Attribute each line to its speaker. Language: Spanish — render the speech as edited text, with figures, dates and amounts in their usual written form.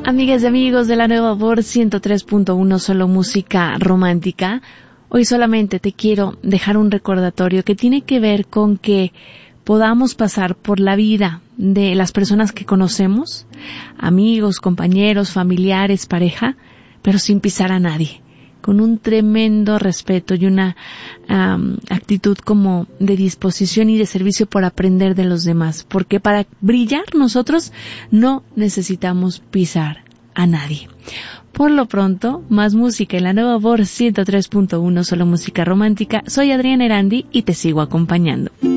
Speaker 1: Amigas y amigos de la Nueva Voz 103.1, solo música romántica. Hoy solamente te quiero dejar un recordatorio que tiene que ver con que podamos pasar por la vida de las personas que conocemos, amigos, compañeros, familiares, pareja, pero sin pisar a nadie, con un tremendo respeto y una actitud como de disposición y de servicio por aprender de los demás, porque para brillar nosotros no necesitamos pisar a nadie. Por lo pronto, más música en la Nueva Voz 103.1, solo música romántica. Soy Adriana Erandi y te sigo acompañando.